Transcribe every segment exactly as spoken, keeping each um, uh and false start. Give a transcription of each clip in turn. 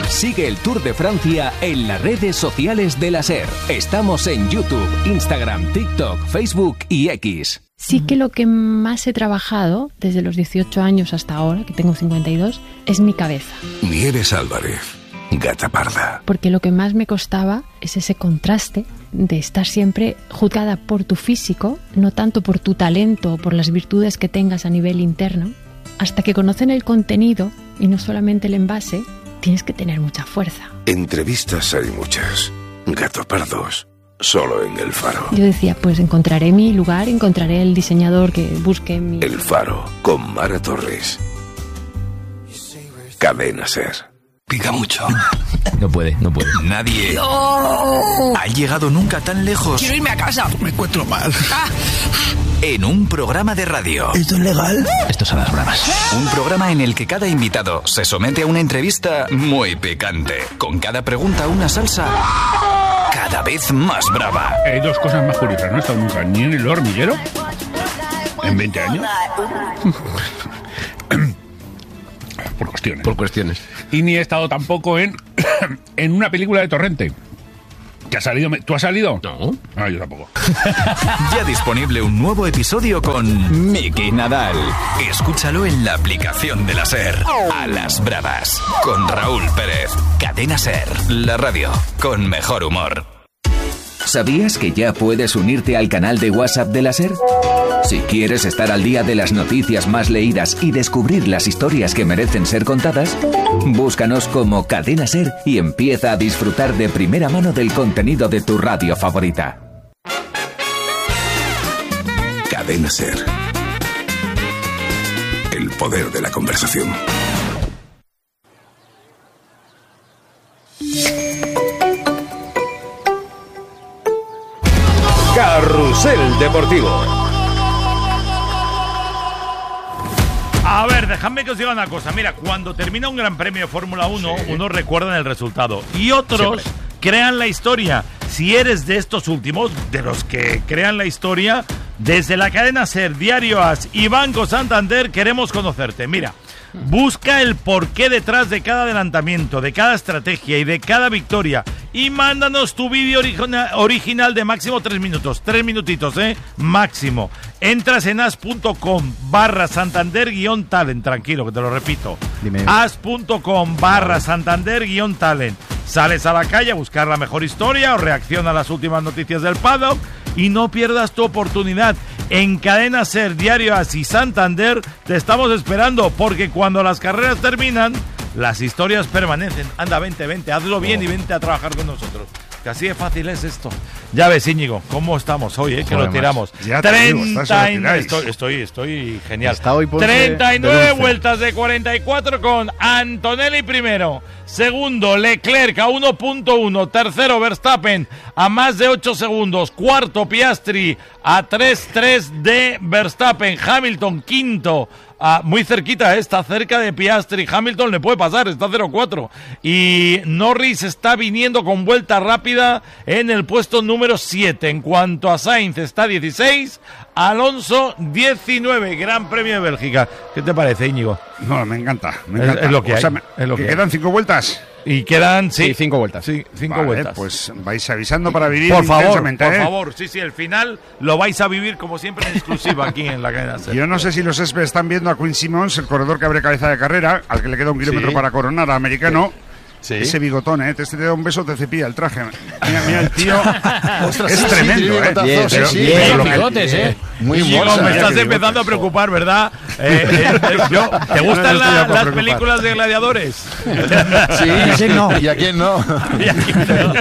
Sigue el Tour de Francia en las redes sociales de la SER. Estamos en YouTube, Instagram, TikTok, Facebook y X. Sí que lo que más he trabajado desde los dieciocho años hasta ahora, que tengo cincuenta y dos, es mi cabeza. Nieves Álvarez, gata parda. Porque lo que más me costaba es ese contraste de estar siempre juzgada por tu físico, no tanto por tu talento o por las virtudes que tengas a nivel interno. Hasta que conocen el contenido y no solamente el envase, tienes que tener mucha fuerza. Entrevistas hay muchas. Gato pardos, solo en El Faro. Yo decía, pues encontraré mi lugar, encontraré el diseñador que busque mi... El Faro, con Mara Torres. Cadena SER. Pica mucho. No puede, no puede. Nadie ¡No! ha llegado nunca tan lejos. Quiero irme a casa. Me encuentro mal. Ah, ah. En un programa de radio. ¿Esto es legal? Estos son las bravas. Un programa en el que cada invitado se somete a una entrevista muy picante. Con cada pregunta una salsa cada vez más brava. Hay dos cosas más curiosas. No he estado nunca ni en el hormiguero en veinte años. Por cuestiones. Por cuestiones. Y ni he estado tampoco en, en una película de Torrente. ¿Que ha salido? ¿Tú has salido? No. Ah, yo tampoco. Ya disponible un nuevo episodio con Miki Nadal. Escúchalo en la aplicación de la SER. A las bravas. Con Raúl Pérez. Cadena SER. La radio con mejor humor. ¿Sabías que ya puedes unirte al canal de WhatsApp de la SER? Si quieres estar al día de las noticias más leídas y descubrir las historias que merecen ser contadas, búscanos como Cadena SER y empieza a disfrutar de primera mano del contenido de tu radio favorita. Cadena SER. El poder de la conversación. Carrusel Deportivo. A ver, dejadme que os diga una cosa. Mira, cuando termina un gran premio de Fórmula uno, sí, unos recuerdan el resultado y otros siempre crean la historia. Si eres de estos últimos, de los que crean la historia, desde la cadena SER, Diario As y Banco Santander queremos conocerte. Mira, busca el porqué detrás de cada adelantamiento, de cada estrategia y de cada victoria. Y mándanos tu vídeo origina- original de máximo tres minutos. Tres minutitos, ¿eh? Máximo. Entras en as.com barra Santander guión talent. Tranquilo, que te lo repito. as.com barra Santander guión talent. Sales a la calle a buscar la mejor historia o reacciona a las últimas noticias del paddock. Y no pierdas tu oportunidad. En Cadena SER, Diario As y Santander te estamos esperando, porque cuando las carreras terminan, las historias permanecen. Anda, vente, vente, hazlo bien y vente a trabajar con nosotros. Que así de fácil es esto. Ya ves, Íñigo, cómo estamos hoy, eh, que Joder, lo tiramos. Ya te digo, treinta y nueve, estoy, estoy, estoy genial. Está hoy Ponce treinta y nueve de vueltas de cuarenta y cuatro con Antonelli primero. Segundo, Leclerc a uno punto uno. Tercero, Verstappen a más de ocho segundos. Cuarto, Piastri a tres punto tres de Verstappen. Hamilton, quinto. Ah, muy cerquita, ¿eh? Está cerca de Piastri. Hamilton le puede pasar, está cero cuatro. Y Norris está viniendo con vuelta rápida en el puesto número siete. En cuanto a Sainz, está dieciséis. Alonso, diecinueve. Gran Premio de Bélgica. ¿Qué te parece, Íñigo? No, me encanta. Me Es- encanta. es lo que O sea, hay, me- es lo que que quedan cinco vueltas. Y quedan, sí, Sí, cinco vueltas. Sí, cinco Vale, vueltas. pues vais avisando para vivir Por favor, intensamente, por ¿eh? favor, sí, sí, el final lo vais a vivir como siempre en exclusiva aquí en la cadena SER. Yo no sé si los experts están viendo a Quinn Simmons, el corredor que abre cabeza de carrera, al que le queda un kilómetro Sí. para coronar, americano. Sí. Ese bigotón, ¿eh? Te, te da un beso, te cepilla el traje. Mira, mira el tío. Ostras, es sí, sí, tremendo, tiene ¿eh? bigotazos, Bien, sí, pero- sí, pero bien, lo que- bigotes, ¿eh? Muy Íñigo, moza. me ¿eh? estás Que empezando a bigotes. preocupar, ¿verdad? Eh, eh, eh, yo- ¿Te No, gustan no estoy la- ya por las preocupar. películas de gladiadores? Sí, sí, no. ¿Y a quién no? Y aquí no.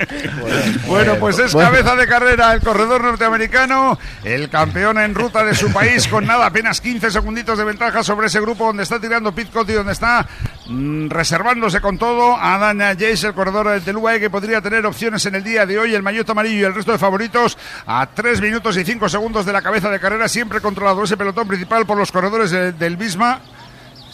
Bueno, pues es Bueno. cabeza de carrera el corredor norteamericano, el campeón en ruta de su país, con nada, apenas quince segunditos de ventaja sobre ese grupo donde está tirando Pitcock y donde está mm, reservándose con todo a Dan Jace, el corredor del U A E, que podría tener opciones en el día de hoy. El maillot amarillo y el resto de favoritos a tres minutos y cinco segundos de la cabeza de carrera, siempre controlado ese pelotón principal por los corredores de- del Bisma.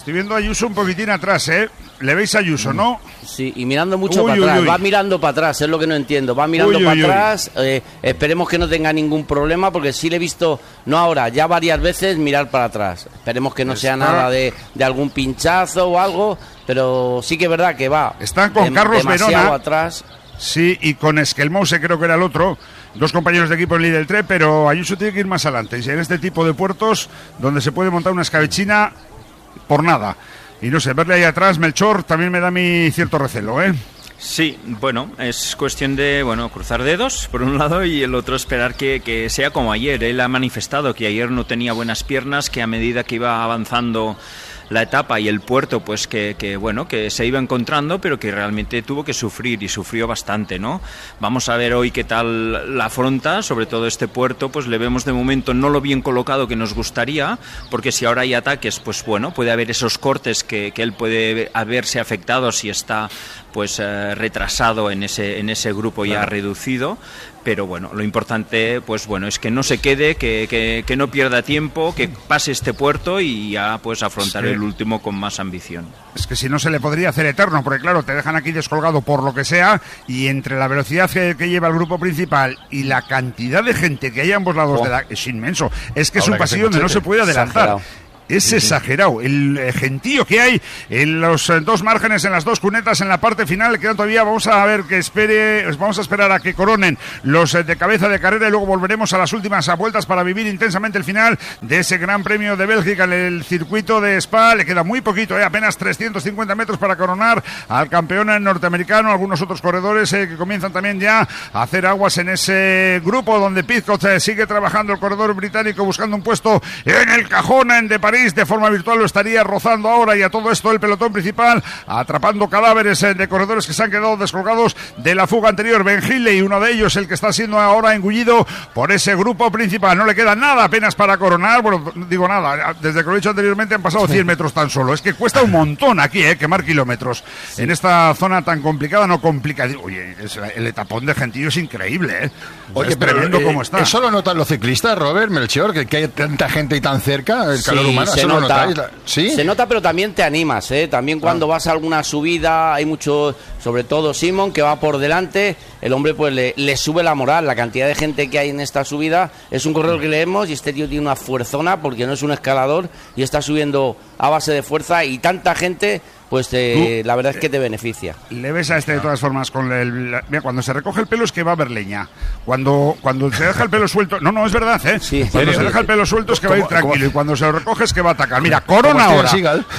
Estoy viendo a Ayuso un poquitín atrás, ¿eh? ¿Le veis a Ayuso, no? Sí, y mirando mucho uy, para uy, atrás. uy. Va mirando para atrás, es lo que no entiendo. Va mirando Uy, para uy, atrás. Eh, esperemos que no tenga ningún problema, porque sí le he visto, no ahora, ya varias veces mirar para atrás. Esperemos que no Está... sea nada de, de algún pinchazo o algo, pero sí que es verdad que va. Están con dem- Carlos demasiado Verona. atrás. Sí, y con Esquelmose creo que era el otro. Dos compañeros de equipo en Lidl tres, pero Ayuso tiene que ir más adelante. Y en este tipo de puertos, donde se puede montar una escabechina por nada. Y no sé, verle ahí atrás, Melchor, también me da mi cierto recelo, ¿eh? Sí, bueno, es cuestión de bueno cruzar dedos por un lado y el otro esperar que, que sea como ayer. Él ha manifestado que ayer no tenía buenas piernas, que a medida que iba avanzando la etapa y el puerto, pues que, que bueno, que se iba encontrando, pero que realmente tuvo que sufrir y sufrió bastante, ¿no? Vamos a ver hoy qué tal la afronta, sobre todo este puerto, pues le vemos de momento no lo bien colocado que nos gustaría, porque si ahora hay ataques, pues bueno, puede haber esos cortes que, que él puede haberse afectado si está pues eh, retrasado en ese en ese grupo ya claro. reducido. Pero bueno, lo importante pues bueno es que no se quede, que, que, que no pierda tiempo, que pase este puerto y ya pues afrontar sí. el último con más ambición. Es que si no se le podría hacer eterno, porque claro, te dejan aquí descolgado por lo que sea, y entre la velocidad que, que lleva el grupo principal y la cantidad de gente que hay a ambos lados oh. de la... es inmenso. Es que Ahora es un pasillo donde no se puede adelantar. Exagerado. Es sí, exagerado el eh, gentío que hay en los eh, dos márgenes, en las dos cunetas, en la parte final. Quedan todavía, vamos a ver que espere, vamos a esperar a que coronen los eh, de cabeza de carrera y luego volveremos a las últimas vueltas para vivir intensamente el final de ese Gran Premio de Bélgica en el circuito de Spa. Le queda muy poquito, eh, apenas trescientos cincuenta metros para coronar al campeón norteamericano. Algunos otros corredores eh, que comienzan también ya a hacer aguas en ese grupo donde Pidcock eh, sigue trabajando, el corredor británico, buscando un puesto en el cajón de París. De forma virtual lo estaría rozando ahora, y a todo esto el pelotón principal atrapando cadáveres de corredores que se han quedado descolgados de la fuga anterior. Ben Hilley, uno de ellos, el que está siendo ahora engullido por ese grupo principal. No le queda nada apenas para coronar. Bueno, digo nada, desde que lo he dicho anteriormente han pasado cien metros tan solo. Es que cuesta un montón aquí, eh, quemar kilómetros sí. en esta zona tan complicada, no complicada. Oye, el etapón de gentío es increíble, eh. Oye, es pero tremendo eh, cómo está. ¿Eso lo notan los ciclistas, Robert, Melchior, que, que hay tanta gente y tan cerca, el calor sí, humano? Se ¿Eso nota, lo notáis? ¿Sí? Se nota, pero también te animas, ¿eh? También cuando ah. vas a alguna subida, hay mucho, sobre todo Simon, que va por delante, el hombre pues le, le sube la moral. La cantidad de gente que hay en esta subida, es un corredor que leemos y este tío tiene una fuerzona porque no es un escalador y está subiendo a base de fuerza, y tanta gente... pues te, la verdad es que te beneficia. Le ves a este de todas formas con el, la, mira, cuando se recoge el pelo es que va a haber leña. Cuando cuando se deja el pelo suelto, no, no, es verdad, ¿eh? Sí, cuando se deja el pelo suelto es que va a ir tranquilo, y cuando se lo recoge es que va a atacar. Mira, corona ahora.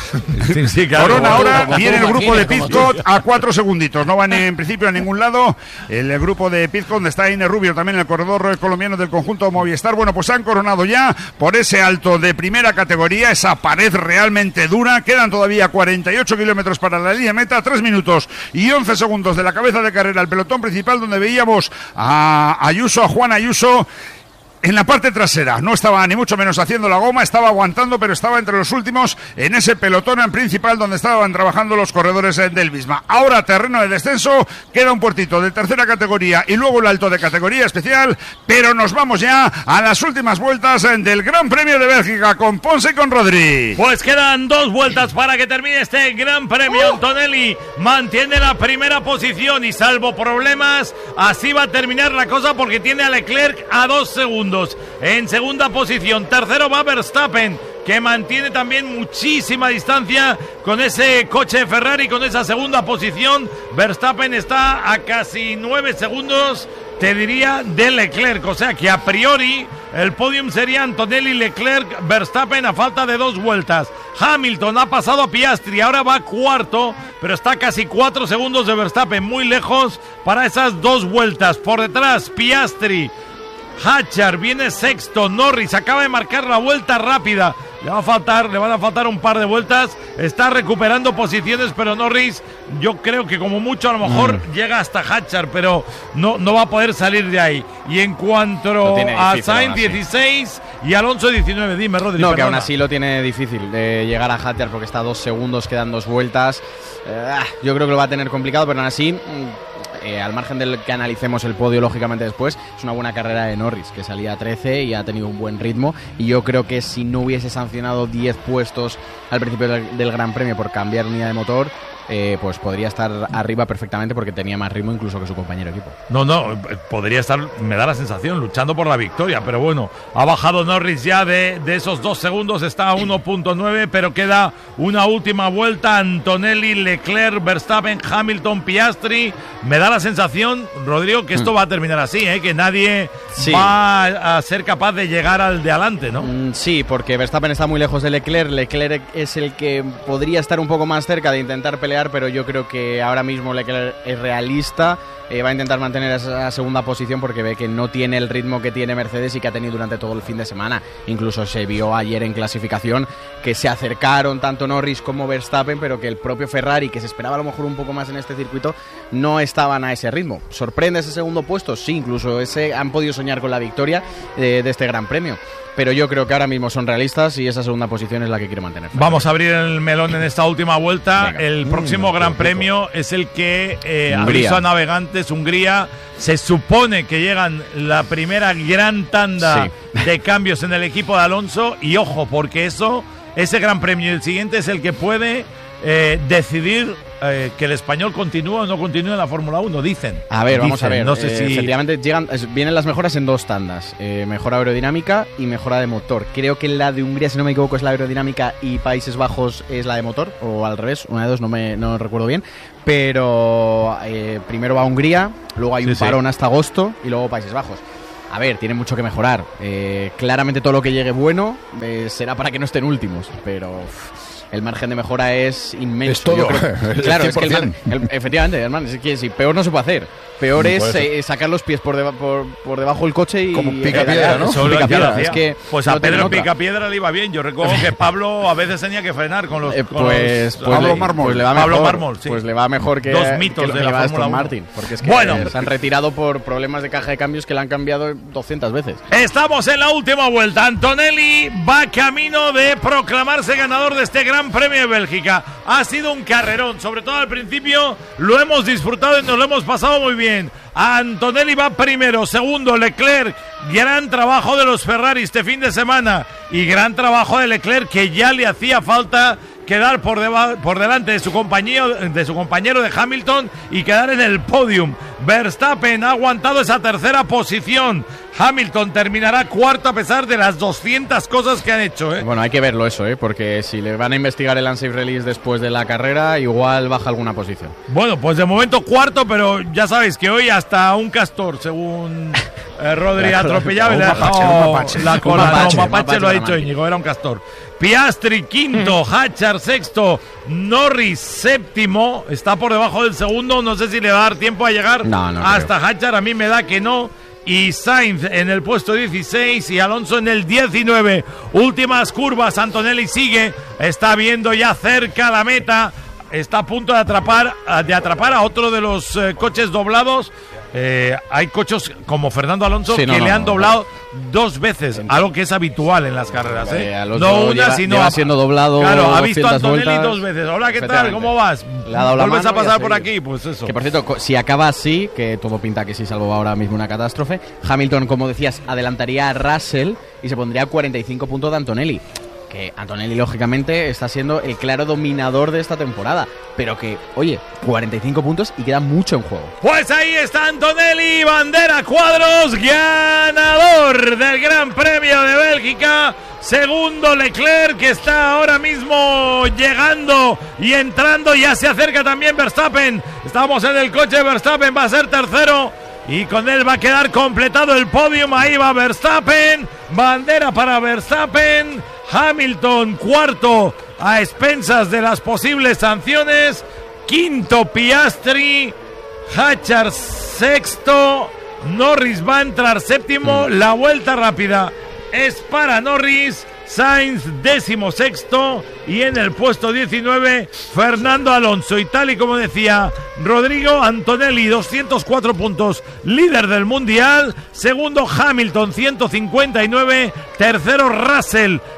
Corona ahora, viene el grupo de Pidcock a cuatro segunditos. No van en principio a ningún lado. El grupo de Pidcock, donde está Ine Rubio, también el corredor colombiano del conjunto Movistar. Bueno, pues han coronado ya por ese alto de primera categoría, esa pared realmente dura. Quedan todavía cuarenta y ocho kilómetros para la línea meta, tres minutos y once segundos de la cabeza de carrera al pelotón principal, donde veíamos a Ayuso, a Juan Ayuso en la parte trasera. No estaba ni mucho menos haciendo la goma, estaba aguantando, pero estaba entre los últimos en ese pelotón en principal donde estaban trabajando los corredores del Visma. Ahora terreno de descenso, queda un puertito de tercera categoría y luego el alto de categoría especial, pero nos vamos ya a las últimas vueltas del Gran Premio de Bélgica con Ponce y con Rodri. Pues quedan dos vueltas para que termine este Gran Premio. Antonelli mantiene la primera posición y, salvo problemas, así va a terminar la cosa, porque tiene a Leclerc a dos segundos. En segunda posición, tercero va Verstappen, que mantiene también muchísima distancia con ese coche de Ferrari, con esa segunda posición. Verstappen está a casi nueve segundos, te diría, de Leclerc. O sea que a priori el podium sería Antonelli, Leclerc, Verstappen a falta de dos vueltas. Hamilton ha pasado a Piastri, ahora va cuarto, pero está a casi cuatro segundos de Verstappen, muy lejos para esas dos vueltas. Por detrás, Piastri, Hatchar viene sexto, Norris acaba de marcar la vuelta rápida, le va a faltar, le van a faltar un par de vueltas, está recuperando posiciones, pero Norris, yo creo que como mucho a lo mejor mm. llega hasta Hatchar, pero no, no va a poder salir de ahí. Y en cuanto a Sainz dieciséis y Alonso diecinueve, dime, Rodri. No, perdona. Que aún así lo tiene difícil de llegar a Hatchar, porque está a dos segundos, quedan dos vueltas. Eh, yo creo que lo va a tener complicado, pero aún así eh, al margen del que analicemos el podio lógicamente después, es una buena carrera de Norris, que salía a trece y ha tenido un buen ritmo, y yo creo que si no hubiese sancionado diez puestos al principio del, del Gran Premio por cambiar unidad de motor, Eh, pues podría estar arriba perfectamente porque tenía más ritmo incluso que su compañero de equipo. No, no, podría estar, me da la sensación, luchando por la victoria, pero bueno, ha bajado Norris ya de, de esos dos segundos, está a uno punto nueve, pero queda una última vuelta, Antonelli, Leclerc, Verstappen, Hamilton, Piastri. Me da la sensación, Rodrigo, que esto mm. va a terminar así, ¿eh? Que nadie sí. va a ser capaz de llegar al de adelante, ¿no? Mm, sí, porque Verstappen está muy lejos de Leclerc, Leclerc es el que podría estar un poco más cerca de intentar pelear, pero yo creo que ahora mismo Leclerc es realista, eh, va a intentar mantener esa segunda posición porque ve que no tiene el ritmo que tiene Mercedes y que ha tenido durante todo el fin de semana. Incluso se vio ayer en clasificación que se acercaron tanto Norris como Verstappen, pero que el propio Ferrari, que se esperaba a lo mejor un poco más en este circuito, no estaban a ese ritmo. ¿Sorprende ese segundo puesto? Sí, incluso ese han podido soñar con la victoria de, de este Gran Premio. Pero yo creo que ahora mismo son realistas y esa segunda posición es la que quiere mantener. Vamos a abrir el melón en esta última vuelta. Venga. El próximo mm, Gran Premio es el que eh, aviso a navegantes, Hungría. Se supone que llegan la primera gran tanda sí. de cambios en el equipo de Alonso. Y ojo, porque eso, ese Gran Premio y el siguiente es el que puede eh, decidir Eh, que el español continúa o no continúa en la Fórmula uno, dicen. A ver, dicen, vamos a ver. No sé eh, si... Efectivamente, llegan, vienen las mejoras en dos tandas. Eh, mejora aerodinámica y mejora de motor. Creo que la de Hungría, si no me equivoco, es la aerodinámica y Países Bajos es la de motor, o al revés, una de dos, no me no recuerdo bien. Pero eh, primero va Hungría, luego hay sí, un parón sí. hasta agosto y luego Países Bajos. A ver, tiene mucho que mejorar. Eh, claramente todo lo que llegue bueno eh, será para que no estén últimos, pero... Uff, el margen de mejora es inmenso. Es todo. Yo creo, claro, es que el man, el, efectivamente, hermano, es que si peor no se puede hacer. Peor no es eh, sacar los pies por, deba, por, por debajo del coche y... Como picapiedra, ¿no? Picapiedra. Es que pues a Pedro Picapiedra le iba bien. Yo recuerdo que Pablo a veces tenía que frenar con los... Eh, con pues, los pues Pablo Mármol. Pues le va Pablo mejor, Mármol, sí. Pues le va mejor que... Dos mitos que de la Fórmula uno. Martin. Porque es que bueno, se han retirado por problemas de caja de cambios que le han cambiado doscientas veces. Estamos en la última vuelta. Antonelli va camino de proclamarse ganador de este Gran Premio de Bélgica. Ha sido un carrerón, sobre todo al principio lo hemos disfrutado y nos lo hemos pasado muy bien. Antonelli va primero, segundo Leclerc, gran trabajo de los Ferrari este fin de semana y gran trabajo de Leclerc, que ya le hacía falta quedar por, deba- por delante de su compañero, de su compañero de Hamilton y quedar en el podium. Verstappen ha aguantado esa tercera posición. Hamilton terminará cuarto a pesar de las doscientas cosas que han hecho, ¿eh? Bueno, hay que verlo eso, ¿eh? Porque si le van a investigar el unsafe release después de la carrera, igual baja alguna posición. Bueno, pues de momento cuarto, pero ya sabéis que hoy hasta un castor, según eh, Rodri atropellado, y le ha dejado la cola. Un mapache, no, un mapache lo ha dicho Íñigo, era un castor. Piastri quinto, Hatchar sexto, Norris séptimo, está por debajo del segundo, no sé si le va a dar tiempo a llegar no, no hasta creo. Hatchar, a mí me da que no. Y Sainz en el puesto dieciséis y Alonso en el diecinueve. Últimas curvas, Antonelli sigue, está viendo ya cerca la meta, está a punto de atrapar, de atrapar a otro de los eh, coches doblados. Eh, hay coches como Fernando Alonso sí, no, que no, le han no, doblado no. dos veces, algo que es habitual en las carreras, ¿eh? Eh, no una, lleva, sino lleva siendo doblado. Claro, ha visto a Antonelli vueltas. dos veces. Hola, ¿qué tal? ¿Cómo vas? Le ha dado la ¿Vuelves mano a pasar por aquí? Pues eso. Que por cierto, si acaba así, que todo pinta que sí, salvo ahora mismo una catástrofe, Hamilton, como decías, adelantaría a Russell y se pondría a cuarenta y cinco puntos de Antonelli. Que Antonelli, lógicamente, está siendo el claro dominador de esta temporada. Pero que, oye, cuarenta y cinco puntos y queda mucho en juego. Pues ahí está Antonelli, bandera cuadros, ganador del Gran Premio de Bélgica. Segundo Leclerc, que está ahora mismo llegando y entrando. Ya se acerca también Verstappen. Estamos en el coche de Verstappen, va a ser tercero. Y con él va a quedar completado el podium. Ahí va Verstappen, bandera para Verstappen. Hamilton cuarto a expensas de las posibles sanciones. Quinto Piastri, Hatchar sexto, Norris va a entrar séptimo. La vuelta rápida es para Norris. Sainz décimo sexto y en el puesto diecinueve Fernando Alonso. Y tal y como decía Rodrigo, Antonelli doscientos cuatro puntos, líder del mundial. Segundo Hamilton ciento cincuenta y nueve, tercero Russell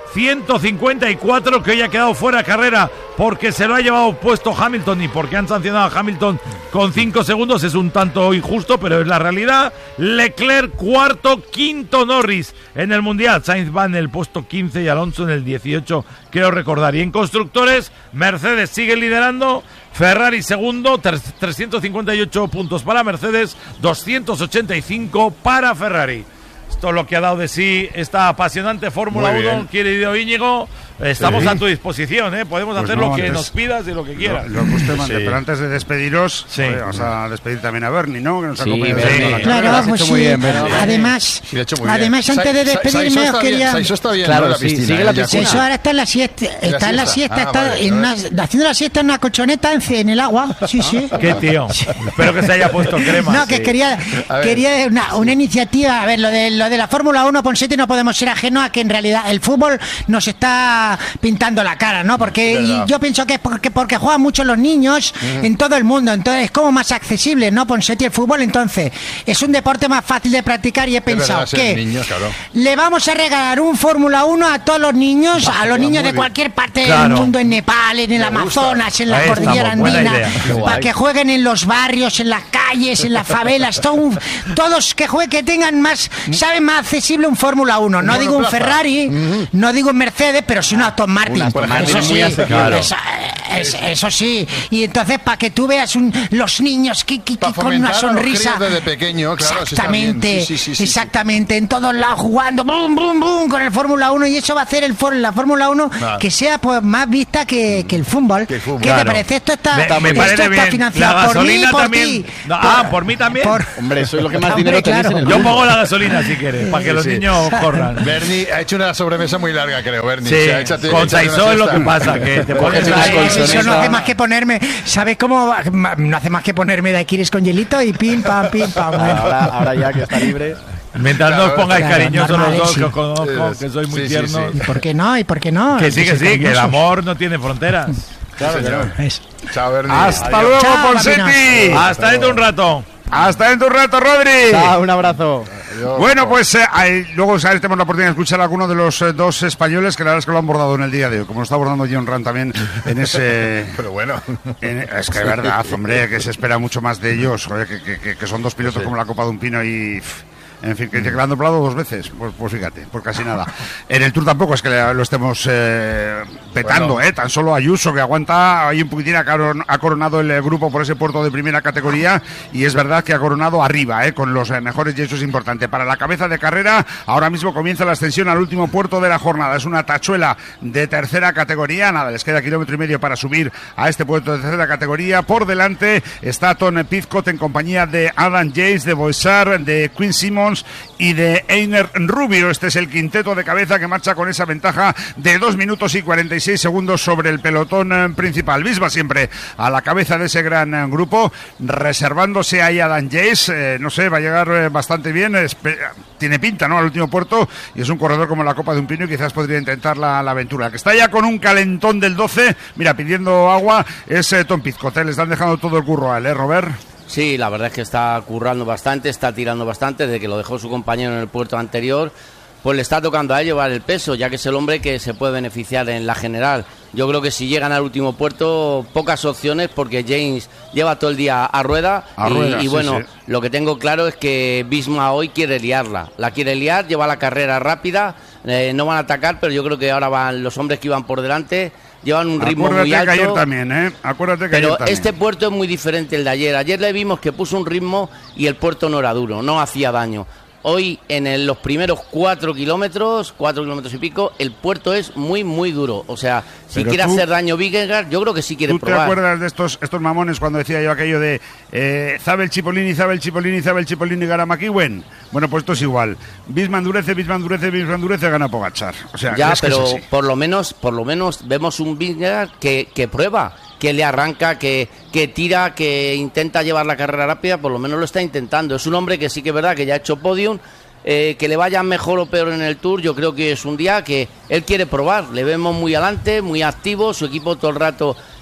ciento cincuenta y cuatro, que hoy ha quedado fuera de carrera porque se lo ha llevado puesto Hamilton y porque han sancionado a Hamilton con cinco segundos. Es un tanto injusto, pero es la realidad. Leclerc cuarto, quinto Norris en el Mundial. Sainz va en el puesto quince y Alonso en el dieciocho, creo recordar. Y en constructores, Mercedes sigue liderando, Ferrari segundo, trescientos cincuenta y ocho puntos para Mercedes, doscientos ochenta y cinco para Ferrari. Esto es lo que ha dado de sí esta apasionante Fórmula uno, querido Íñigo. Estamos sí. a tu disposición, ¿eh? Podemos pues hacer no, lo que nos pidas y lo que quieras. Lo, lo que usted mande, sí. pero antes de despediros, sí. oye, vamos a despedir también a Bernie, ¿no? Que nos sí, acompaña Bernie. la Claro, carrera. pues sí. Bien, además, sí, además bien. antes de Sa despedirme Sa os quería... Saiso está bien, claro, ¿no? La sí, piscina, sigue la piscina. Eso ahora está en la siesta, está la en la siesta, siesta, ah, está vale, en una, haciendo la siesta en una colchoneta en, en el agua, sí, sí. ¿Qué tío? Espero que se haya puesto crema. No, que sí. quería, quería una, una iniciativa, a ver, lo de, lo de la Fórmula uno, Ponsete, no podemos ser ajenos a que en realidad el fútbol nos está pintando la cara, ¿no? Porque y yo pienso que es porque, porque juegan mucho los niños uh-huh. en todo el mundo, entonces es como más accesible, ¿no? Ponsete, el fútbol, entonces es un deporte más fácil de practicar y he pensado verdad, que niños, claro. le vamos a regalar un Fórmula uno a todos los niños, Va, a los va, niños de bien. cualquier parte Claro. del mundo, en Nepal, en el Me Amazonas, gusta. en la Ahí cordillera estamos, buena andina, idea. para que jueguen en los barrios, en las calles, en las favelas, todo un- todos que jueguen, que tengan más, saben, más accesible un Fórmula uno. No Un digo un monoplaza. Ferrari, Ujú. no digo un Mercedes, pero sí un Aston Martin. Aston Martin Eso es sí, muy asequible. Claro. eso, es- eso sí. Y entonces, para que tú veas un- los niños que, que- que Pa' con una fomentar a los sonrisa. críos desde pequeño, claro, sí está bien. Exactamente, Sí, sí, sí, sí, exactamente. En todos lados jugando, bum, bum, bum, con el Fórmula uno. Y eso va a hacer el for- la Fórmula uno Claro. que sea pues más vista que, que el fútbol. Que el fútbol. ¿Qué Claro. te parece? Esto está, Me, me esto parece está bien. La financiado por mí y gasolina por también. ti. No, ah, por mí también. Por- Hombre, soy lo que más Hombre, dinero tenéis claro. en el Yo mundo. pongo la gasolina si quieres, para que los Sí. niños corran. Bernie ha hecho una sobremesa muy larga, creo, Bernie. Sí, O sea, échate- con échate una Saizó es lo que siesta. pasa, que te pones Coges una ahí. colchoneta. Eso no hace más que ponerme, ¿sabes cómo? No hace más que ponerme daiquiris con hielito y pim, pam, pim, pam. Ahora, ahora ya que está libre. Mientras no os pongáis Claro, cariñosos los normales, dos, sí. que os conozco, Sí, que sois muy sí, sí, tiernos. sí. ¿Y por qué no? ¿Y por qué no? Que sí, que Hay sí, que el cariñosos. amor no tiene fronteras. Claro, señor. Eso. Chao, Bernie. Hasta Adiós. luego, Chao, Ponseti. Papinos. Hasta dentro de un rato. Hasta dentro de un rato, Rodri. Chao, un abrazo. Adiós. Bueno, pues eh, hay- luego ¿sabes? tenemos la oportunidad de escuchar a alguno de los eh, dos españoles que la verdad es que lo han abordado en el día de hoy, como lo está abordando John Ram también en ese... Pero bueno. en- es que es verdad, hombre, que se espera mucho más de ellos, joder, que, que- que- que son dos pilotos Sí. como la Copa de un Pino y... pff, en fin, que dice que la han doblado dos veces. Pues, pues fíjate, pues casi nada. En el Tour tampoco es que le- lo estemos eh, petando, Bueno. ¿eh? Tan solo Ayuso, que aguanta, ahí un poquitín ha coron- ha coronado el eh, grupo por ese puerto de primera categoría. Y es verdad que ha coronado arriba, ¿eh? Con los eh, mejores, y eso es importante. Para la cabeza de carrera, ahora mismo comienza la ascensión al último puerto de la jornada. Es una tachuela de tercera categoría. Nada, les queda kilómetro y medio para subir a este puerto de tercera categoría. Por delante está Tom Pizcott en compañía de Adam Yates, de Boixar, de Quinn Simmons y de Einer Rubio. Este es el quinteto de cabeza que marcha con esa ventaja de dos minutos y cuarenta y seis segundos sobre el pelotón eh, principal. Visma siempre a la cabeza de ese gran eh, grupo, reservándose ahí a Dan Yates. Eh, no sé, va a llegar eh, bastante bien. Espe- tiene pinta, ¿no? Al último puerto, y es un corredor como la Copa de un Pino y quizás podría intentar la, la aventura. Que está ya con un calentón del doce, mira, pidiendo agua, es eh, Tom Pizcott. Eh, le están dejando todo el curro a él, ¿eh, Robert? Sí, la verdad es que está currando bastante, está tirando bastante, desde que lo dejó su compañero en el puerto anterior, pues le está tocando a él llevar el peso, ya que es el hombre que se puede beneficiar en la general. Yo creo que si llegan al último puerto, pocas opciones, porque James lleva todo el día a rueda, A y, rueda, y sí, bueno, sí. lo que tengo claro es que Visma hoy quiere liarla, la quiere liar, lleva la carrera rápida, eh, no van a atacar, pero yo creo que ahora van los hombres que iban por delante, llevan un ritmo Acuérdate muy que alto. ayer también, ¿eh? Acuérdate que Pero ayer también. este puerto es muy diferente el de ayer. Ayer le vimos que puso un ritmo y el puerto no era duro, no hacía daño. Hoy, en el- los primeros cuatro kilómetros, cuatro kilómetros y pico, el puerto es muy, muy duro. O sea, si Pero quiere tú- hacer daño Vingegaard, yo creo que sí quiere ¿Tú te probar. acuerdas de estos estos mamones cuando decía yo aquello de eh, Zabel Cipollini, Zabel Cipollini, Zabel Cipollini, gana McEwen? Bueno, pues esto es igual. Bisman endurece, Bisman endurece, Bisman endurece, gana Pogačar. O sea, Ya, es que es pero así. por lo menos, por lo menos vemos un Vingegaard que, que prueba, que le arranca, que, que tira, que intenta llevar la carrera rápida, por lo menos lo está intentando. Es un hombre que sí que es verdad que ya ha hecho podium. Eh, que le vaya mejor o peor en el Tour, yo creo que es un día que él quiere probar. Le vemos muy adelante, muy activo, su equipo todo el rato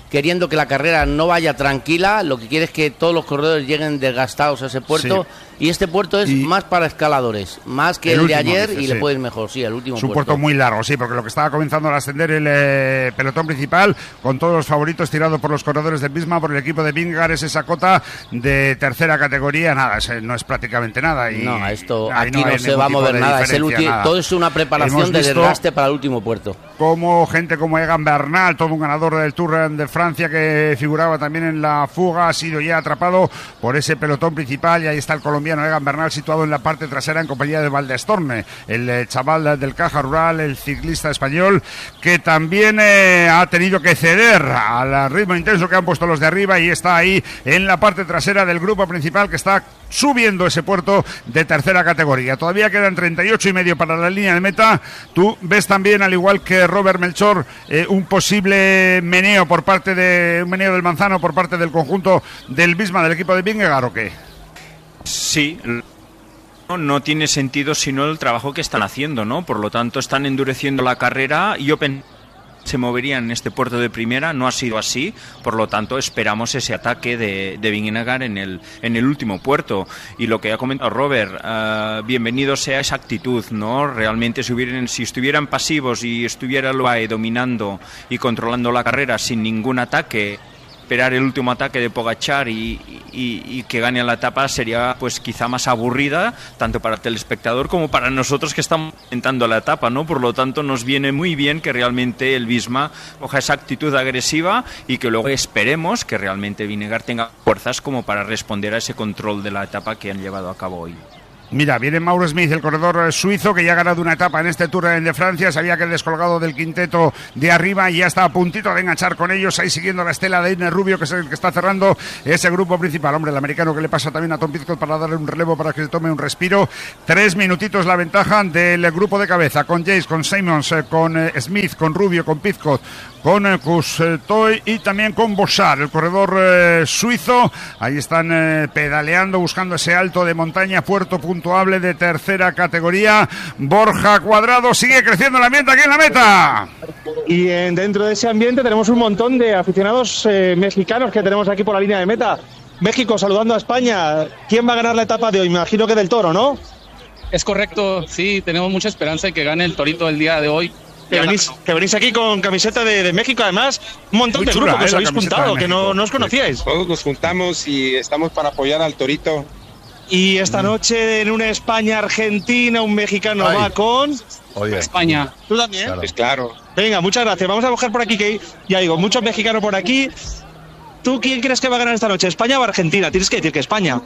queriendo que la carrera no vaya tranquila, lo que quiere es que todos los corredores lleguen desgastados a ese puerto, sí. Y este puerto es y más para escaladores, más que el, el último, de ayer, dice, y sí. Le puede ir mejor, sí, el último es un puerto. puerto muy largo, sí, porque lo que estaba comenzando a ascender el eh, pelotón principal, con todos los favoritos tirados por los corredores del misma, por el equipo de Vingegaard, es esa cota de tercera categoría, nada, es, no es prácticamente nada. Y no, esto aquí no, no se va a mover nada, es el nada. Todo es una preparación de desgaste para el último puerto. Como gente como Egan Bernal, todo un ganador del Tour de Francia que figuraba también en la fuga, ha sido ya atrapado por ese pelotón principal, y ahí está el colombiano Egan Bernal situado en la parte trasera en compañía de Valdestorne, el eh, chaval del Caja Rural, el ciclista español, que también eh, ha tenido que ceder al ritmo intenso que han puesto los de arriba, y está ahí en la parte trasera del grupo principal que está subiendo ese puerto de tercera categoría. Todavía quedan treinta y ocho y medio para la línea de meta. Tú ves también, al igual que Robert Melchor, eh, un posible meneo por parte de un meneo del Manzano por parte del conjunto del Visma, del equipo de Vingegaard, ¿o qué? Sí, no, no tiene sentido sino el trabajo que están haciendo, ¿no? Por lo tanto, están endureciendo la carrera. Yo pensé se moverían en este puerto de primera, no ha sido así, por lo tanto esperamos ese ataque de, de Vingegaard en el, en el último puerto. Y lo que ha comentado Robert, uh, bienvenido sea esa actitud, ¿no? Realmente si, hubieran, si estuvieran pasivos y estuviera el U A E dominando y controlando la carrera sin ningún ataque, esperar el último ataque de Pogačar y, y, y que gane la etapa sería pues quizá más aburrida tanto para el telespectador como para nosotros que estamos intentando la etapa, ¿no? Por lo tanto nos viene muy bien que realmente el Visma coja esa actitud agresiva y que luego esperemos que realmente Vingegaard tenga fuerzas como para responder a ese control de la etapa que han llevado a cabo hoy. Mira, viene Mauro Smith, el corredor suizo, que ya ha ganado una etapa en este Tour de Francia. Sabía que el descolgado del quinteto de arriba y ya está a puntito de enganchar con ellos, ahí siguiendo la estela de Iner Rubio, que es el que está cerrando ese grupo principal. Hombre, el americano que le pasa también a Tom Pidcock para darle un relevo, para que se tome un respiro. Tres minutitos la ventaja del grupo de cabeza, con Yates, con Simons, con Smith, con Rubio, con Pidcock, con Cousteau y también con Bossard, el corredor eh, suizo. Ahí están eh, pedaleando, buscando ese alto de montaña, puerto puntuable de tercera categoría. Borja Cuadrado, sigue creciendo el ambiente aquí en la meta. Y en, dentro de ese ambiente tenemos un montón de aficionados eh, mexicanos que tenemos aquí por la línea de meta. México saludando a España. ¿Quién va a ganar la etapa de hoy? Me imagino que Del Toro, ¿no? Es correcto, sí, tenemos mucha esperanza en que gane el Torito el día de hoy. Que venís, que venís aquí con camiseta de, de México, además, un montón Muy de grupos que os habéis juntado, que no, no os conocíais. Todos nos juntamos y estamos para apoyar al Torito. Y esta noche en una España-Argentina, un mexicano Ay. va con... Oye. España. ¿Tú también? Claro. Pues claro. Venga, muchas gracias. Vamos a coger por aquí, que ya digo, muchos mexicanos por aquí. ¿Tú quién crees que va a ganar esta noche, España o Argentina? Tienes que decir que España.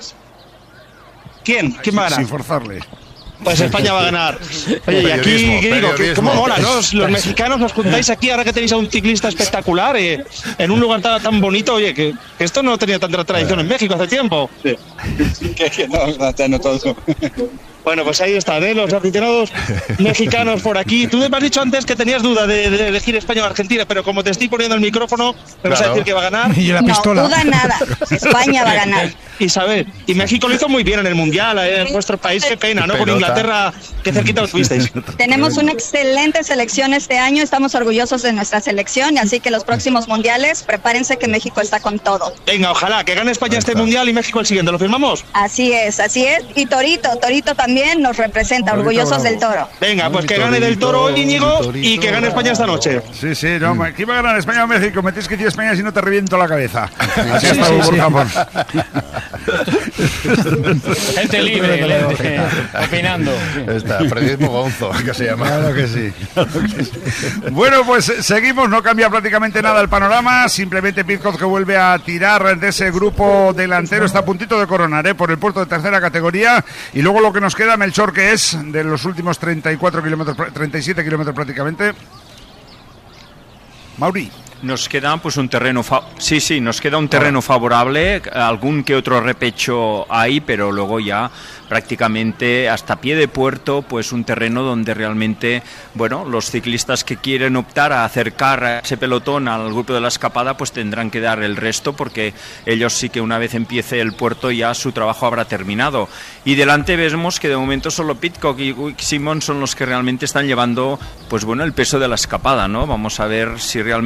¿Quién? ¿Quién va a ganar? Sin forzarle. Pues España va a ganar. Oye, y aquí, ¿qué digo? ¿Cómo mola, no? Los, los mexicanos os juntáis aquí ahora que tenéis a un ciclista espectacular eh, en un lugar tan, tan bonito. Oye, que, que esto no tenía tanta tradición en México hace tiempo. Sí. Que, que no, no, no todo. Bueno, pues ahí están, ¿eh? Los aficionados mexicanos por aquí. Tú me has dicho antes que tenías duda de, de elegir España o Argentina, pero como te estoy poniendo el micrófono, ¿me claro. vas a decir que va a ganar? Y la pistola. No, duda nada. España va a ganar. Isabel, y México lo hizo muy bien en el Mundial, ¿eh? En vuestro país, qué pena, ¿no? Con Inglaterra, qué cerquita lo tuvisteis. Tenemos una excelente selección este año, estamos orgullosos de nuestra selección, así que los próximos mundiales, prepárense que México está con todo. Venga, ojalá que gane España este Mundial y México el siguiente, ¿lo firmamos? Así es, así es. Y Torito, Torito también nos representa, Torito, orgullosos bravo. del Toro. Venga, pues que gane del Toro hoy, Íñigo, y que gane España esta noche. Sí, sí, no, ¿quién va a ganar, España o México? Metéis que decir España si no te reviento la cabeza. Así sí, está, sí, por sí. favor. Gente libre, gente opinando. Está, periodismo gonzo, que se llama. Claro que sí. Claro que sí. Bueno, pues seguimos, no cambia prácticamente nada el panorama, simplemente Pidcock que vuelve a tirar de ese grupo delantero, está a puntito de coronar, ¿eh? Por el puerto de tercera categoría, y luego lo que nos queda, Melchor, que es de los últimos treinta y cuatro kilómetros, treinta y siete kilómetros prácticamente. Mauri. Nos queda pues un terreno fa- sí sí nos queda un terreno favorable, algún que otro repecho hay, pero luego ya prácticamente hasta pie de puerto, pues un terreno donde realmente, bueno, los ciclistas que quieren optar a acercar a ese pelotón al grupo de la escapada, pues tendrán que dar el resto, porque ellos sí que una vez empiece el puerto ya su trabajo habrá terminado. Y delante vemos que de momento solo Pidcock y Simon son los que realmente están llevando, pues bueno, el peso de la escapada, ¿no? Vamos a ver si realmente se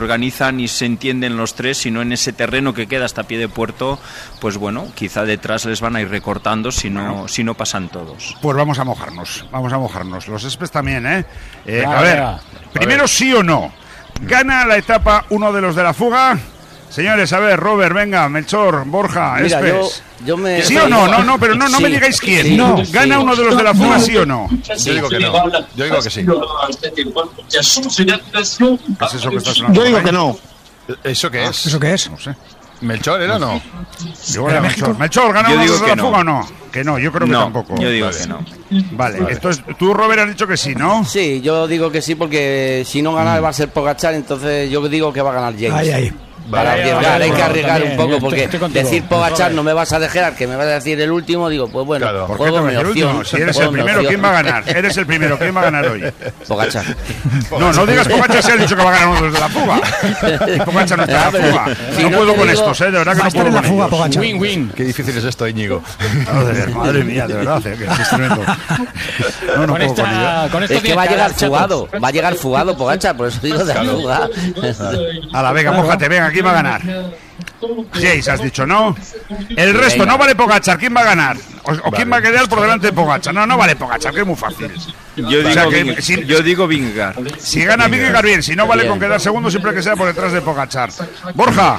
organizan y se entienden los tres, sino en ese terreno que queda hasta pie de puerto, pues bueno, quizá detrás les van a ir recortando si no, bueno. si no pasan todos. Pues vamos a mojarnos, vamos a mojarnos. Los Espes también, ¿eh? eh vale, a ver, vale. primero sí o no. ¿Gana la etapa uno de los de la fuga? Señores, a ver, Robert, venga, Melchor, Borja, Mira, Espes. Yo, yo me... ¿Sí o no? No, no, pero no, no sí. me digáis quién. Sí, no. sí. ¿Gana uno de los de la fuga, sí o no? Yo digo que no. Yo digo que sí. ¿Qué es eso que está sonando? Yo digo que no. ¿Eso qué es? ¿Eso qué es? No sé. ¿Melchor era o no? Yo era Melchor. Melchor, ¿gana uno de los de la fuga o no? Que no, yo creo que no, tampoco. Yo digo vale. que no. Vale, vale, entonces tú, Robert, has dicho que sí, ¿no? Sí, yo digo que sí porque si no gana va a ser Pogačar, entonces yo digo que va a ganar James. Ahí, ahí. Para arriesgar, vale, hay que bueno, arriesgar también, un poco, porque estoy, estoy decir Pogačar no me vas a dejar, que me vas a decir el último, digo, pues bueno, claro. ¿Por qué te mi el opción. último? Si eres el primero, ¿quién va a ganar? Eres el primero, ¿quién va a ganar hoy? Pogačar. No, no digas Pogačar, si has dicho que va a ganar uno de los de la fuga. Y Pogačar no está en la fuga. No puedo con estos, ¿eh? De verdad que no puedo con ellos. Pogačar. Win, win. Qué difícil es esto, Íñigo. Joder, madre mía, de verdad, ¿eh? Que es tremendo. No, no puedo con ellos. Es que va a llegar fugado, va a llegar fugado Pogačar, por eso digo de la fuga. A la venga, mójate, venga, ¿quién va a ganar? Jace, has dicho, ¿no? El resto, no vale Pogačar, ¿quién va a ganar? ¿O, o quién va a quedar por delante de Pogačar? No, no vale Pogačar, que es muy fácil. Yo O digo, sea, que Ving- si- yo digo Vingegaard. Si gana Vingegaard, bien, si no vale con quedar segundo, siempre que sea por detrás de Pogačar. Borja.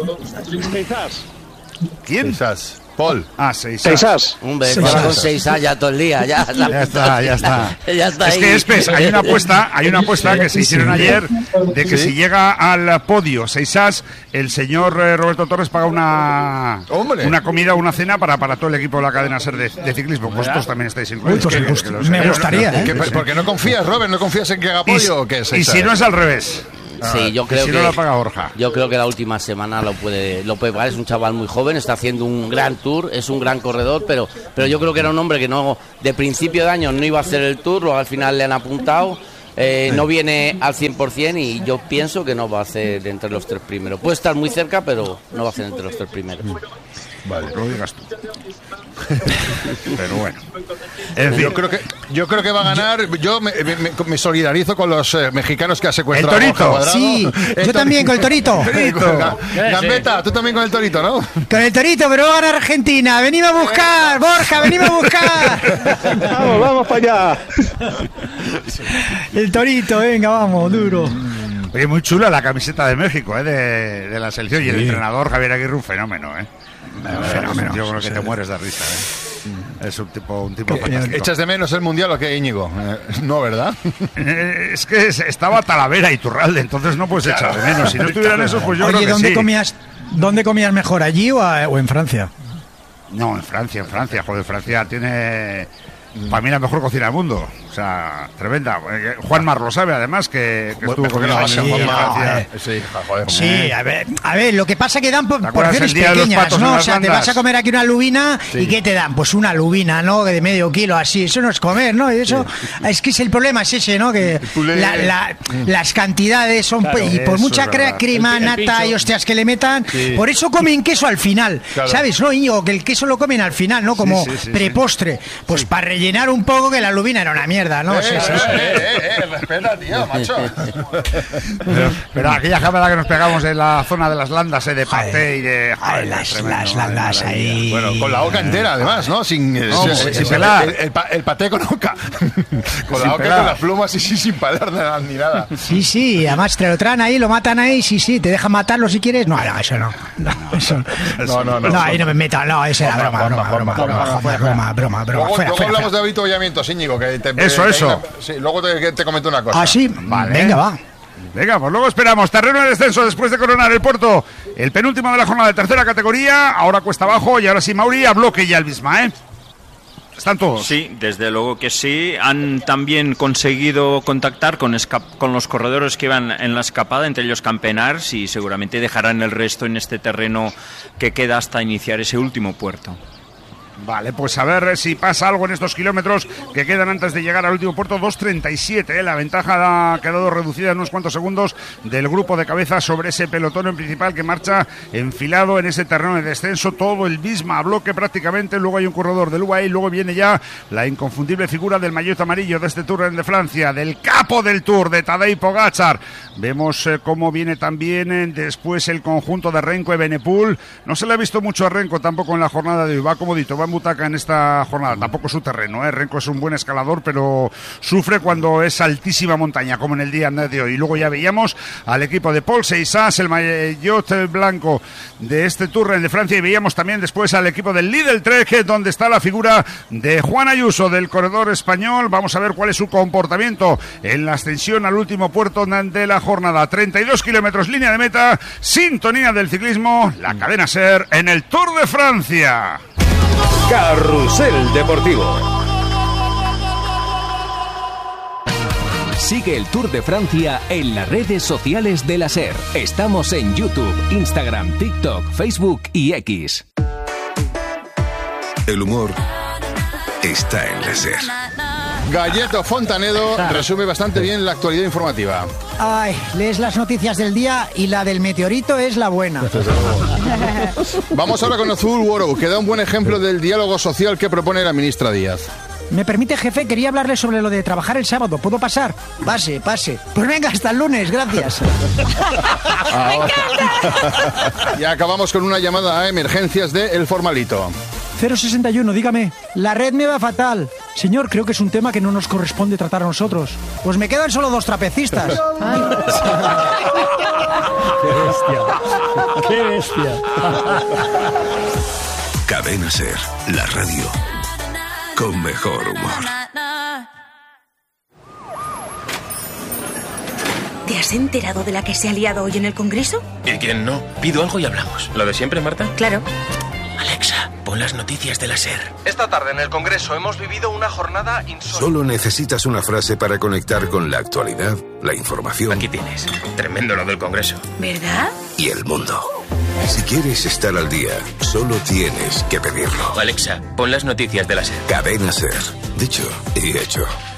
¿Quién? Quizás. Paul. Ah, seis. Seisas. Hombre, Seis con as. seis A ya todo el día, ya. Ya está, ya está. Ya está Es ahí. que, Espes, hay una apuesta, hay una apuesta que se hicieron ayer de que si llega al podio seis as, el señor eh, Roberto Torres paga una Hombre. una comida o una cena para, para todo el equipo de la cadena SER de, de ciclismo. Vosotros también estáis incluidos. Uy, pues Que- me gust- que lo me sabéis, ¿no? gustaría, ¿eh? ¿Qué- ¿Por qué no confías, Robert? ¿No confías en que haga Y, pollo o qué es y esa? si no es al revés. Sí, yo Y creo si que no la paga Borja. yo creo que la última semana lo puede lo puede pagar. Es un chaval muy joven, está haciendo un gran tour, es un gran corredor, pero pero yo creo que era un hombre que no de principio de año no iba a hacer el tour, luego al final le han apuntado. Eh, no viene al cien por ciento y yo pienso que no va a hacer entre los tres primeros. Puede estar muy cerca, pero no va a hacer entre los tres primeros. Vale, no lo digas tú. Pero bueno. En fin. Yo creo que yo creo que va a ganar. Yo me, me- me solidarizo con los eh, mexicanos que ha secuestrado. El Torito. Borja Cuadrado. Sí, El yo también con el Torito. Ga- Gambetta, tú también con el Torito, ¿no? Con el Torito, pero va a ganar Argentina. Venimos a buscar, Borja, venimos a buscar. Vamos, vamos para allá. El Torito, venga, vamos, duro. Oye, muy chula la camiseta de México, ¿eh? De, de la selección. Y el entrenador Javier Aguirre, un fenómeno, ¿eh? Un fenómeno. Tío con el que te mueres de risa, ¿eh? Es un tipo, un tipo fantástico. ¿Echas de menos el mundial o qué, Íñigo? Eh, no, ¿verdad? Eh, es que es- estaba Talavera y Turralde, entonces no puedes echar de menos. Si no estuvieran esos, pues yo Oye, creo que ¿dónde sí. comías, dónde comías mejor, allí o, a- o en Francia? No, en Francia, en Francia. Joder, Francia tiene... Para mí la mejor cocina del mundo. O sea, tremenda. Eh, Juan Mar lo sabe, además, que, que estuvo ¿Por con qué no él vas a allí en Juan Mar? Francia. Eh, Sí, joder. Sí, a ver, a ver, lo que pasa que dan por- ¿Te acuerdas porciones el día de los pequeñas, patos en ¿no? O las sea, te bandas? vas a comer aquí una lubina Sí. y ¿qué te dan? Pues una lubina, ¿no? De medio kilo, así. Eso no es comer, ¿no? Y eso, es que es el problema, es ese, ¿no? Que pulé. la- la- las cantidades son, Claro, y por eso mucha es cre- verdad. crema, El pi- el nata pincho. y hostias que le metan, Sí. por eso comen queso al final, Claro. ¿sabes? No, Íñigo, que el queso lo comen al final, ¿no? Como sí, sí, sí. prepostre. Pues para rellenar un poco que la lubina era una mierda, ¿no? Eh, Sí, sí, eh, sí. eh, eh, eh, respeta, tío, macho. Pero, pero aquella jamada que nos pegamos en la zona de las landas, ¿eh? De paté y de... Ay, joder, las, tremendo, las madre landas mía. ahí. Bueno, con la oca entera, además, ¿no? Sin, eh, No, sin, sin pelar. El, el pa- el paté con oca. Con Sin la oca y pelar. con las plumas y sí, sin palar nada, ni nada. Sí, sí, además te lo traen ahí, lo matan ahí, sí, sí, te dejan matarlo si quieres. No, no, eso no. No, eso, No, no, no. no, ahí no me metan, no, eso era broma, broma, broma, broma, broma, broma, broma, broma, Luego, fuera, luego fuera, hablamos fuera. de avituallamientos, Íñigo. Que te, Eso, que- eso. Sí, luego te, que te comento una cosa. Ah, sí, Vale. venga, va. Venga, pues luego esperamos. Terreno de descenso después de coronar el Puerto. El penúltimo de la jornada de tercera categoría. Ahora cuesta abajo y ahora sí Mauri a bloque ya el Bisma, ¿eh? Están todos. Sí, desde luego que sí. Han también conseguido contactar con, esca- con los corredores que iban en la escapada, entre ellos Campenars, y seguramente dejarán el resto en este terreno que queda hasta iniciar ese último puerto. Vale, pues a ver si pasa algo en estos kilómetros que quedan antes de llegar al último puerto. Dos treinta y siete, ¿eh? La ventaja ha quedado reducida en unos cuantos segundos del grupo de cabeza sobre ese pelotón en principal que marcha enfilado en ese terreno de descenso, todo el mismo bloque prácticamente. Luego hay un corredor del U A E y luego viene ya la inconfundible figura del maillot amarillo de este Tour de Francia, del capo del Tour, de Tadej Pogačar. Vemos eh, cómo viene también eh, después el conjunto de Renko y Benepul. No se le ha visto mucho a Renko tampoco en la jornada de hoy, va comodito, va en butaca en esta jornada, tampoco su terreno, ¿eh? Renko es un buen escalador, pero sufre cuando es altísima montaña, como en el día de hoy. Y luego ya veíamos al equipo de Paul Seixas, el maillot blanco de este Tour de Francia, y veíamos también después al equipo del Lidl Trek, donde está la figura de Juan Ayuso, del corredor español. Vamos a ver cuál es su comportamiento en la ascensión al último puerto de la jornada. treinta y dos kilómetros, línea de meta, sintonía del ciclismo, la cadena SER en el Tour de Francia. Carrusel Deportivo. Sigue el Tour de Francia en las redes sociales de la SER. Estamos en YouTube, Instagram, TikTok, Facebook y X. El humor está en la SER. Galleto Fontanedo resume bastante bien la actualidad informativa. Ay, lees las noticias del día y la del meteorito es la buena. Vamos ahora con Azul World, que da un buen ejemplo del diálogo social que propone la ministra Díaz. ¿Me permite, jefe? Quería hablarle sobre lo de trabajar el sábado. ¿Puedo pasar? Pase, pase. Pues venga, hasta el lunes, gracias. ¡Me encanta! Y acabamos con una llamada a emergencias de El Formalito. cero sesenta y uno, dígame. La red me va fatal. Señor, creo que es un tema que no nos corresponde tratar a nosotros. Pues me quedan solo dos trapecistas. ¡Qué bestia! ¡Qué bestia! Cadena SER, la radio con mejor humor. ¿Te has enterado de la que se ha liado hoy en el Congreso? ¿Y quién no? Pido algo y hablamos. ¿Lo de siempre, Marta? Claro. Alexa, pon las noticias de la SER. Esta tarde en el Congreso hemos vivido una jornada insólita. Solo necesitas una frase para conectar con la actualidad, la información. Aquí tienes. Tremendo lo del Congreso. ¿Verdad? Y el mundo. Si quieres estar al día, solo tienes que pedirlo. Alexa, pon las noticias de la SER. Cadena SER. Dicho y hecho.